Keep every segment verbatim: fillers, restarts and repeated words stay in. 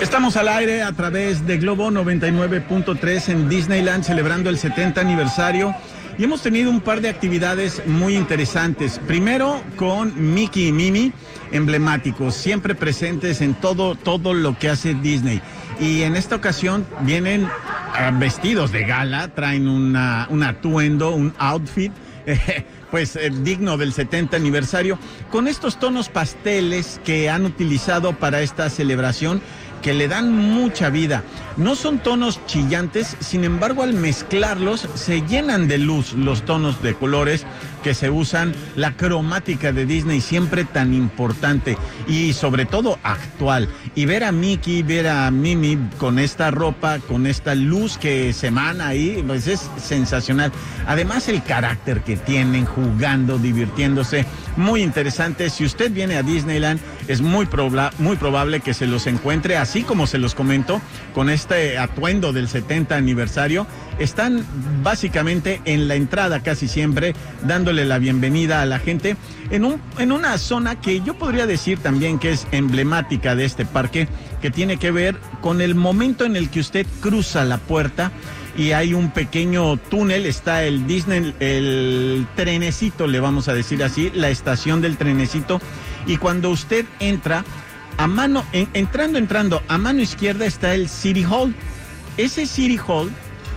Estamos al aire a través de Globo noventa y nueve punto tres en Disneyland, celebrando el setenta aniversario. Y hemos tenido un par de actividades muy interesantes. Primero con Mickey y Minnie, emblemáticos, siempre presentes en todo, todo lo que hace Disney. Y en esta ocasión vienen uh, vestidos de gala, traen una, un atuendo, un outfit, eh, pues eh, digno del setenta aniversario, con estos tonos pasteles que han utilizado para esta celebración, que le dan mucha vida. No son tonos chillantes, sin embargo, al mezclarlos se llenan de luz los tonos de colores que se usan, la cromática de Disney siempre tan importante y sobre todo actual. Y ver a Mickey, ver a Minnie con esta ropa, con esta luz que se emana ahí, pues es sensacional. Además, el carácter que tienen jugando, divirtiéndose, muy interesante. Si usted viene a Disneyland, es muy, proba- muy probable que se los encuentre, así como se los comento, con este atuendo del setenta aniversario. Están básicamente en la entrada casi siempre, dándole la bienvenida a la gente en, un, en una zona que yo podría decir también que es emblemática de este parque, que tiene que ver con el momento en el que usted cruza la puerta y hay un pequeño túnel, está el Disney, el trenecito, le vamos a decir así, la estación del trenecito, y cuando usted entra, a mano, en, entrando, entrando, a mano izquierda está el City Hall. Ese City Hall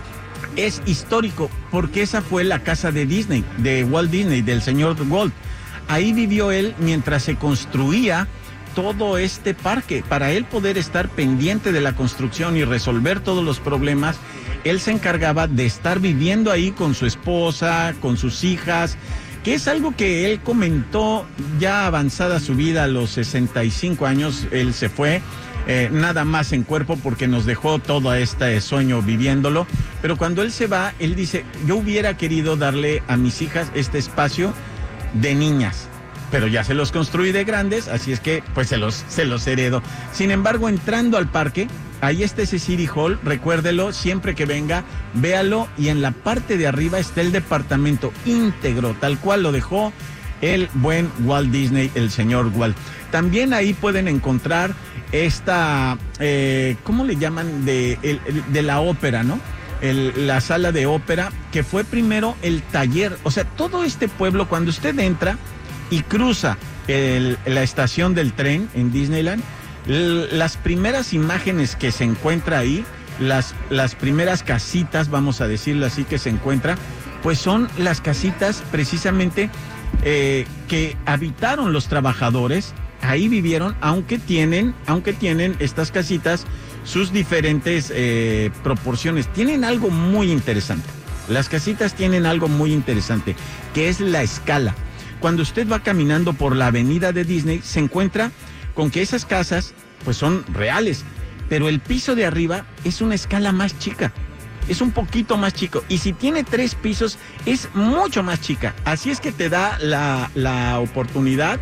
es histórico porque esa fue la casa de Disney, de Walt Disney, del señor Walt. Ahí vivió él mientras se construía todo este parque. Para él poder estar pendiente de la construcción y resolver todos los problemas, él se encargaba de estar viviendo ahí con su esposa, con sus hijas, que es algo que él comentó ya avanzada su vida, a los sesenta y cinco años, él se fue. Eh, nada más en cuerpo porque nos dejó todo este sueño viviéndolo, pero cuando él se va, él dice, yo hubiera querido darle a mis hijas este espacio de niñas, pero ya se los construí de grandes, así es que pues se los, se los heredo. Sin embargo, entrando al parque, ahí está ese City Hall, recuérdelo, siempre que venga, véalo, y en la parte de arriba está el departamento íntegro, tal cual lo dejó el buen Walt Disney, el señor Walt. También ahí pueden encontrar esta, eh, ¿cómo le llaman? De, el, de la ópera, ¿no? El, la sala de ópera, que fue primero el taller. O sea, todo este pueblo, cuando usted entra y cruza el, la estación del tren en Disneyland, l- las primeras imágenes que se encuentra ahí, las, las primeras casitas, vamos a decirlo así, que se encuentra, pues son las casitas precisamente eh, que habitaron los trabajadores. Ahí vivieron, aunque tienen, aunque tienen estas casitas sus diferentes eh, proporciones. Tienen algo muy interesante. Las casitas tienen algo muy interesante, que es la escala. Cuando usted va caminando por la avenida de Disney, se encuentra con que esas casas, pues son reales, pero el piso de arriba es una escala más chica. Es un poquito más chico. Y si tiene tres pisos, es mucho más chica. Así es que te da la, la oportunidad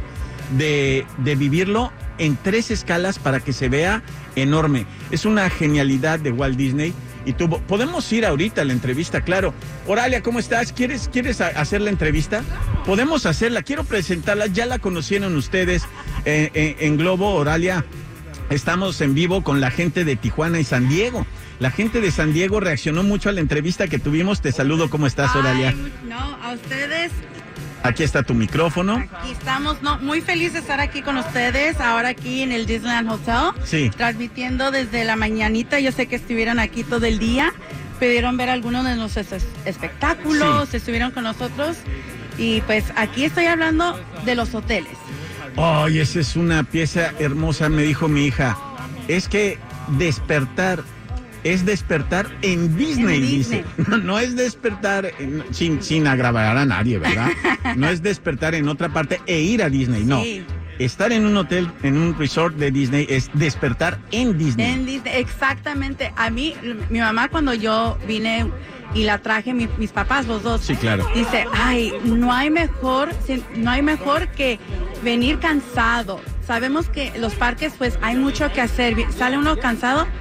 De, de vivirlo en tres escalas para que se vea enorme. Es una genialidad de Walt Disney. Y tú, podemos ir ahorita a la entrevista, claro. Oralia, ¿cómo estás? ¿Quieres, ¿Quieres hacer la entrevista? Podemos hacerla, quiero presentarla. Ya la conocieron ustedes eh, en, en Globo, Oralia. Estamos en vivo con la gente de Tijuana y San Diego. La gente de San Diego reaccionó mucho a la entrevista que tuvimos. Te saludo, ¿cómo estás, Oralia? Ay, no, a ustedes. Aquí está tu micrófono. Aquí estamos, no, muy feliz de estar aquí con ustedes, ahora aquí en el Disneyland Hotel. Sí. Transmitiendo desde la mañanita. Yo sé que estuvieron aquí todo el día, pudieron ver algunos de nuestros es- espectáculos, sí. Estuvieron con nosotros. Y pues aquí estoy hablando de los hoteles. Ay, esa es una pieza hermosa, me dijo mi hija. Es que despertar es despertar en Disney, en dice. Disney. No, no es despertar en, sin, sin agravar a nadie, ¿verdad? No es despertar en otra parte e ir a Disney, no. Sí. Estar en un hotel, en un resort de Disney, es despertar en Disney. En Disney, exactamente. A mí, mi mamá cuando yo vine y la traje, mi, mis papás, los dos. Sí, claro. Dice, ay, no hay mejor, no hay mejor que venir cansado. Sabemos que los parques, pues, hay mucho que hacer. Sale uno cansado,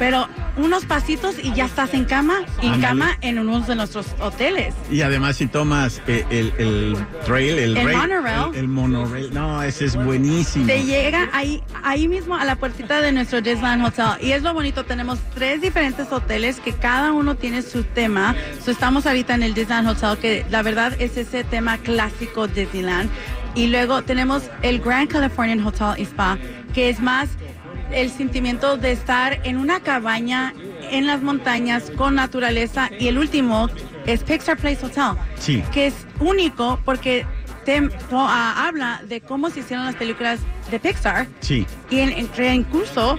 pero unos pasitos y ya estás en cama, y en cama en uno de nuestros hoteles. Y además si tomas el, el, el trail, el, el rail, monorail, el, el monorail, no, ese es buenísimo. Te llega ahí, ahí mismo a la puertita de nuestro Disneyland Hotel. Y es lo bonito, tenemos tres diferentes hoteles que cada uno tiene su tema. So, estamos ahorita en el Disneyland Hotel, que la verdad es ese tema clásico Disneyland. Y luego tenemos el Grand Californian Hotel y Spa, que es más el sentimiento de estar en una cabaña en las montañas con naturaleza. Y el último es Pixar Place Hotel, sí, que es único porque te, to, uh, habla de cómo se hicieron las películas de Pixar. Sí. Y en, en, incluso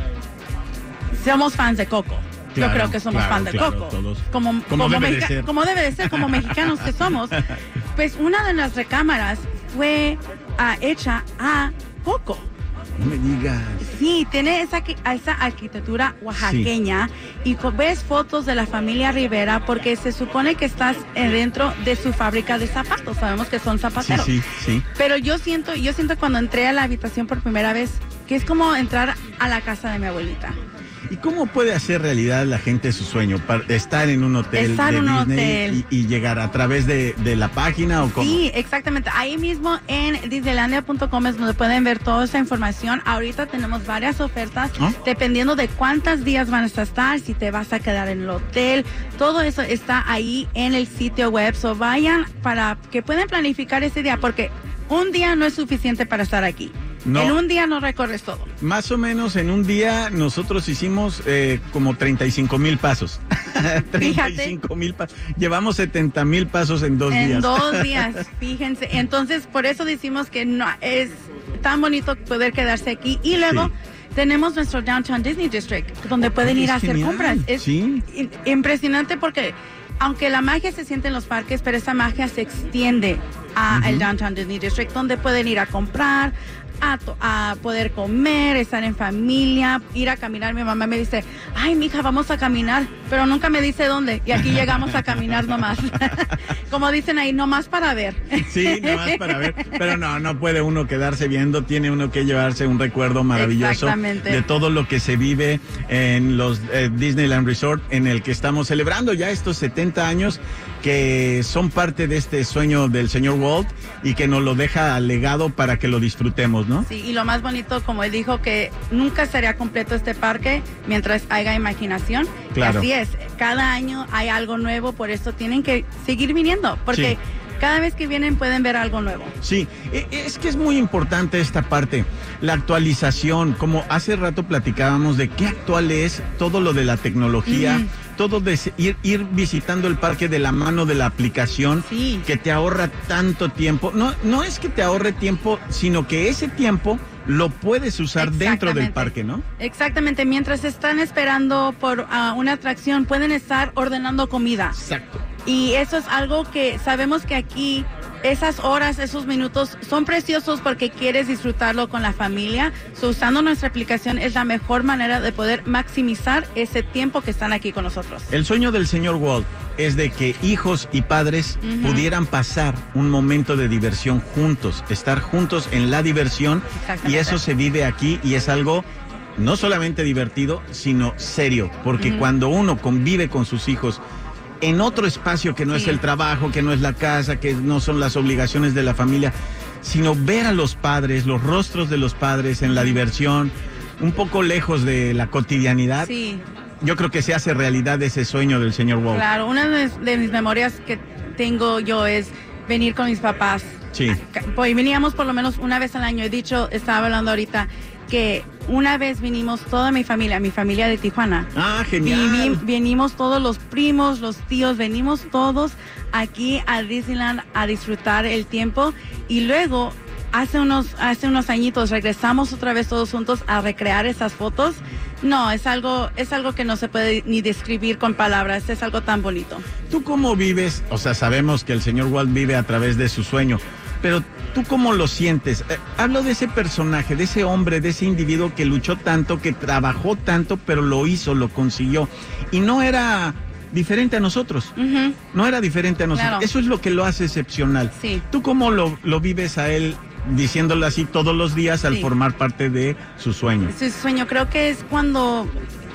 somos fans de Coco. Claro, yo creo que somos claro, fans de claro, Coco. Todos. Como, como, como, debe mexica- de ser. como debe de ser, como mexicanos que somos. Pues una de las recámaras fue uh, hecha a Coco. No me digas. Sí, tiene esa, esa arquitectura oaxaqueña, sí. Y ves fotos de la familia Rivera porque se supone que estás dentro de su fábrica de zapatos. Sabemos que son zapateros. Sí, sí, sí. Pero yo siento, yo siento cuando entré a la habitación por primera vez que es como entrar a la casa de mi abuelita. ¿Y cómo puede hacer realidad la gente su sueño? Para estar en un hotel estar de en un Disney hotel. Y, y llegar a través de, de la página o cómo? Sí, exactamente. Ahí mismo en disneylandia punto com es donde pueden ver toda esa información. Ahorita tenemos varias ofertas, ¿oh? Dependiendo de cuántos días van a estar, si te vas a quedar en el hotel. Todo eso está ahí en el sitio web. So vayan para que puedan planificar ese día, porque un día no es suficiente para estar aquí. No. En un día no recorres todo. Más o menos en un día nosotros hicimos eh, como treinta y cinco mil pasos. treinta y cinco mil pasos. Llevamos setenta mil pasos en dos en días. En dos días, fíjense. Entonces, por eso decimos que no es tan bonito poder quedarse aquí. Y luego sí. tenemos nuestro Downtown Disney District, donde pueden ir a hacer genial. compras. Es ¿Sí? impresionante porque aunque la magia se siente en los parques, pero esa magia se extiende a uh-huh. el Downtown Disney District, donde pueden ir a comprar, A, to- a poder comer, estar en familia, ir a caminar. Mi mamá me dice, ay, mija, vamos a caminar, pero nunca me dice dónde. Y aquí llegamos a caminar nomás. Como dicen ahí, nomás para ver. Sí, nomás para ver. Pero no, no puede uno quedarse viendo. Tiene uno que llevarse un recuerdo maravilloso de todo lo que se vive en los eh, Disneyland Resort, en el que estamos celebrando ya estos setenta años, que son parte de este sueño del señor Walt y que nos lo deja legado para que lo disfrutemos, ¿no? Sí, y lo más bonito, como él dijo, que nunca sería completo este parque mientras haya imaginación. Claro. Así es, cada año hay algo nuevo, por eso tienen que seguir viniendo, porque sí. cada vez que vienen pueden ver algo nuevo. Sí, es que es muy importante esta parte, la actualización, como hace rato platicábamos de qué actual es todo lo de la tecnología, mm. todo de ir, ir visitando el parque de la mano de la aplicación, sí. que te ahorra tanto tiempo. No, no es que te ahorre tiempo, sino que ese tiempo lo puedes usar dentro del parque, ¿no? Exactamente, mientras están esperando por uh, una atracción, pueden estar ordenando comida. Exacto. Y eso es algo que sabemos que aquí, esas horas, esos minutos son preciosos porque quieres disfrutarlo con la familia. So, usando nuestra aplicación es la mejor manera de poder maximizar ese tiempo que están aquí con nosotros. El sueño del señor Walt es de que hijos y padres uh-huh. pudieran pasar un momento de diversión juntos, estar juntos en la diversión, y eso se vive aquí y es algo no solamente divertido, sino serio, porque uh-huh. cuando uno convive con sus hijos en otro espacio que no sí. es el trabajo, que no es la casa, que no son las obligaciones de la familia, sino ver a los padres, los rostros de los padres en la diversión, un poco lejos de la cotidianidad. Sí. Yo creo que se hace realidad ese sueño del señor Walt. Claro, una de mis, de mis memorias que tengo yo es venir con mis papás. Sí. Pues veníamos por lo menos una vez al año. He dicho, estaba hablando ahorita, que una vez vinimos toda mi familia, mi familia de Tijuana. Ah, genial. Viví, venimos todos los primos, los tíos, venimos todos aquí a Disneyland a disfrutar el tiempo, y luego hace unos, hace unos añitos regresamos otra vez todos juntos a recrear esas fotos. No, es algo, es algo que no se puede ni describir con palabras, es algo tan bonito. ¿Tú cómo vives? O sea, sabemos que el señor Walt vive a través de su sueño, pero ¿tú cómo lo sientes? Eh, hablo de ese personaje, de ese hombre, de ese individuo que luchó tanto, que trabajó tanto, pero lo hizo, lo consiguió. Y no era diferente a nosotros. Uh-huh. No era diferente a nosotros. Claro. Eso es lo que lo hace excepcional. Sí. ¿Tú cómo lo, lo vives a él, diciéndolo así todos los días al sí. formar parte de su sueño? Su sueño creo que es cuando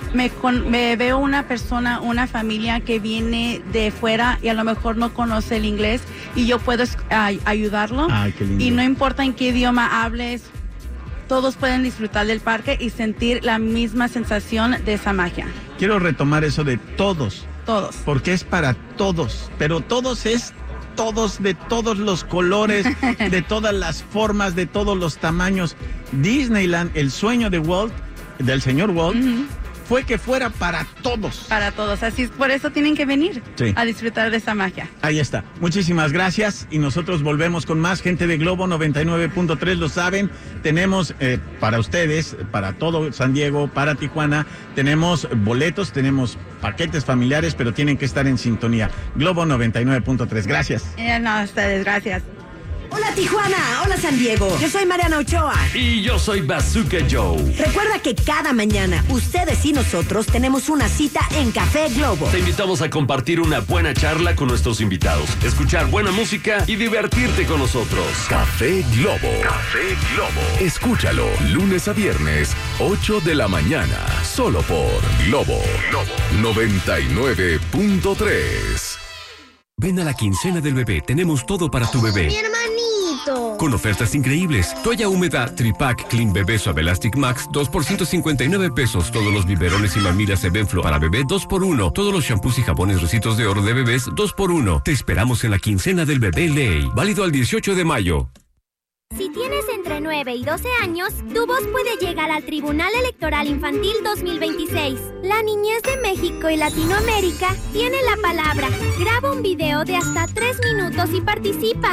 me, con, me veo una persona, una familia que viene de fuera y a lo mejor no conoce el inglés y yo puedo uh, ayudarlo. Ay, qué lindo. Y no importa en qué idioma hables, todos pueden disfrutar del parque y sentir la misma sensación de esa magia. Quiero retomar eso de todos. Todos. Porque es para todos, pero todos es todos, de todos los colores, de todas las formas, de todos los tamaños. Disneyland, el sueño de Walt, del señor Walt, uh-huh. fue que fuera para todos. Para todos, así por eso tienen que venir sí. a disfrutar de esa magia. Ahí está. Muchísimas gracias y nosotros volvemos con más. Gente de Globo noventa y nueve punto tres, lo saben, tenemos eh, para ustedes, para todo San Diego, para Tijuana, tenemos boletos, tenemos paquetes familiares, pero tienen que estar en sintonía. Globo noventa y nueve punto tres, gracias. Eh, no, a ustedes, gracias. Hola Tijuana, hola San Diego, yo soy Mariana Ochoa. Y yo soy Bazooka Joe. Recuerda que cada mañana ustedes y nosotros tenemos una cita en Café Globo. Te invitamos a compartir una buena charla con nuestros invitados, escuchar buena música y divertirte con nosotros. Café Globo. Café Globo. Escúchalo lunes a viernes, ocho de la mañana, solo por Globo, Globo noventa y nueve punto tres. Ven a la quincena del bebé, tenemos todo para tu bebé. ¡Mi hermanito! Con ofertas increíbles. Toalla húmeda Tripack Clean Bebé Suave Elastic Max, dos por ciento cincuenta y nueve pesos. Todos los biberones y mamilas Evenflo para bebé, dos por uno. Todos los shampoos y jabones Recitos de Oro de bebés, dos por uno. Te esperamos en la quincena del bebé Ley. Válido al dieciocho de mayo. Si tienes entre nueve y doce años, tu voz puede llegar al Tribunal Electoral Infantil dos mil veintiséis. La niñez de México y Latinoamérica tiene la palabra. Graba un video de hasta tres minutos y participa.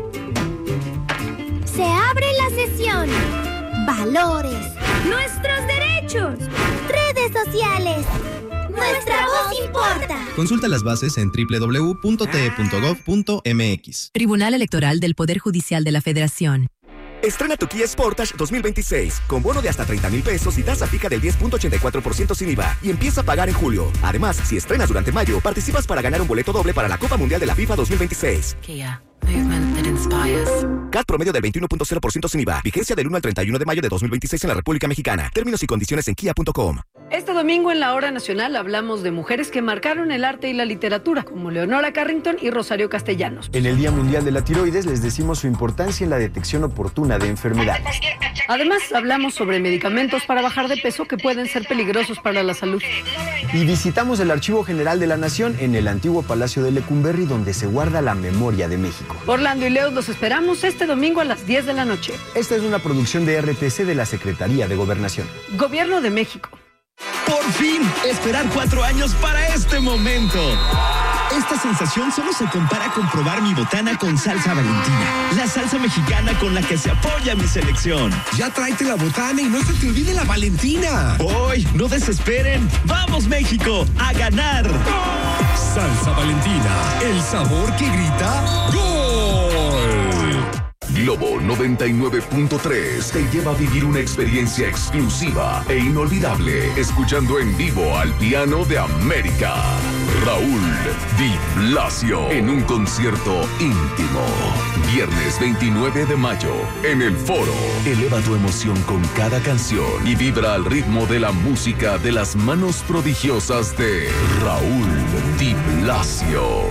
Se abre la sesión. Valores. Nuestros derechos. Redes sociales. Nuestra voz importa. Consulta las bases en doble u doble u doble u punto t e punto gov punto m x. Tribunal Electoral del Poder Judicial de la Federación. Estrena tu Kia Sportage dos mil veintiséis con bono de hasta treinta mil pesos y tasa fija del diez punto ochenta y cuatro por ciento sin I V A y empieza a pagar en julio. Además, si estrenas durante mayo, participas para ganar un boleto doble para la Copa Mundial de la FIFA dos mil veintiséis. Kia. Movement that inspires. C A T promedio del veintiuno punto cero por ciento sin I V A. Vigencia del uno al treinta y uno de mayo de dos mil veintiséis en la República Mexicana. Términos y condiciones en kia punto com. Este domingo en la Hora Nacional hablamos de mujeres que marcaron el arte y la literatura, como Leonora Carrington y Rosario Castellanos. En el Día Mundial de la Tiroides les decimos su importancia en la detección oportuna de enfermedades. Además, hablamos sobre medicamentos para bajar de peso que pueden ser peligrosos para la salud. Y visitamos el Archivo General de la Nación en el antiguo Palacio de Lecumberri, donde se guarda la memoria de México. Orlando y Leo los esperamos este domingo a las diez de la noche. Esta es una producción de R T C de la Secretaría de Gobernación. Gobierno de México. Por fin, esperar cuatro años para este momento. Esta sensación solo se compara con probar mi botana con salsa Valentina, la salsa mexicana con la que se apoya mi selección. Ya tráete la botana y no se te olvide la Valentina. ¡Hoy! ¡No desesperen! ¡Vamos, México! ¡A ganar! Salsa Valentina, el sabor que grita ¡Gol! Globo noventa y nueve punto tres te lleva a vivir una experiencia exclusiva e inolvidable, escuchando en vivo al piano de América, Raúl Di Blasio, en un concierto íntimo. Viernes veintinueve de mayo, en el Foro. Eleva tu emoción con cada canción y vibra al ritmo de la música de las manos prodigiosas de Raúl Di Blasio.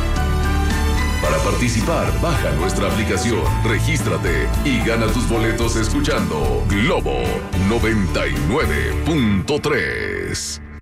Para participar, baja nuestra aplicación, regístrate y gana tus boletos escuchando Globo noventa y nueve punto tres.